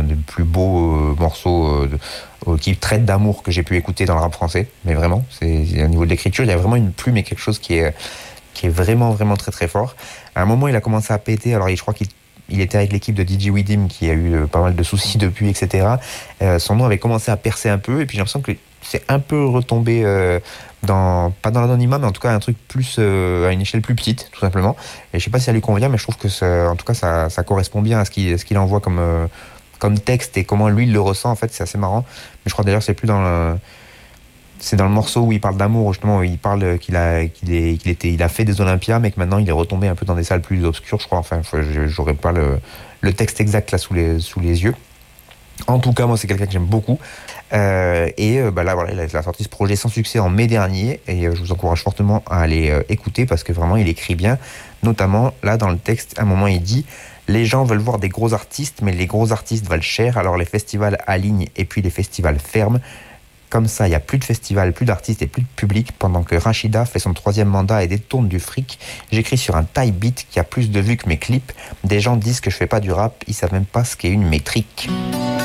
l'un des plus beaux morceaux qui traite d'amour que j'ai pu écouter dans le rap français. Mais vraiment, au niveau de l'écriture, il y a vraiment une plume et quelque chose qui est vraiment, vraiment très, très fort. À un moment, il a commencé à péter. Alors, je crois qu'il était avec l'équipe de DJ Widim qui a eu pas mal de soucis depuis, etc. Son nom avait commencé à percer un peu. Et puis, j'ai l'impression que c'est un peu retombé pas dans l'anonymat, mais en tout cas un truc plus à une échelle plus petite, tout simplement. Et je sais pas si ça lui convient, mais je trouve que en tout cas, ça correspond bien à ce qu'il envoie comme texte et comment lui il le ressent. En fait, c'est assez marrant. Mais je crois d'ailleurs c'est dans le morceau où il parle d'amour, justement, où il parle qu'il a fait des Olympias, mais que maintenant il est retombé un peu dans des salles plus obscures, je crois. Enfin, j'aurais pas le texte exact là sous les yeux. En tout cas, moi, c'est quelqu'un que j'aime beaucoup. Là, voilà, il a sorti ce projet sans succès en mai dernier. Et je vous encourage fortement à aller écouter parce que vraiment, il écrit bien. Notamment, là, dans le texte, à un moment, il dit: les gens veulent voir des gros artistes, mais les gros artistes valent cher. Alors les festivals alignent et puis les festivals ferment. Comme ça, il n'y a plus de festivals, plus d'artistes et plus de public. Pendant que Rachida fait son 3e mandat et détourne du fric, j'écris sur un taille beat qui a plus de vues que mes clips. Des gens disent que je fais pas du rap, ils savent même pas ce qu'est une métrique.